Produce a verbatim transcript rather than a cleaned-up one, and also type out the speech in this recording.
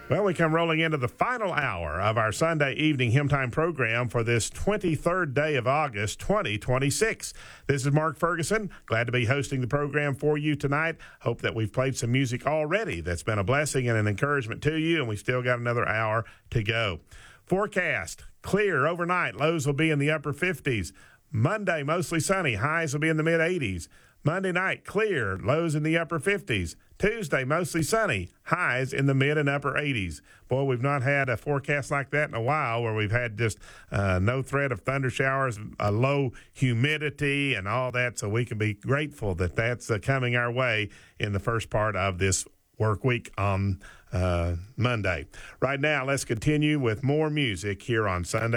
Well, we come rolling into the final hour of our Sunday evening Hymn Time program for this twenty-third day of August, twenty twenty-six. This is Mark Ferguson. Glad to be hosting the program for you tonight. Hope that we've played some music already that's been a blessing and an encouragement to you, and we still got another hour to go. Forecast, clear overnight. Lows will be in the upper fifties. Monday, mostly sunny. Highs will be in the mid-eighties. Monday night, clear, lows in the upper fifties. Tuesday, mostly sunny, highs in the mid and upper eighties. Boy, we've not had a forecast like that in a while, where we've had just uh, no threat of thunder showers, a low humidity and all that, so we can be grateful that that's uh, coming our way in the first part of this work week on uh, Monday. Right now, let's continue with more music here on Sunday.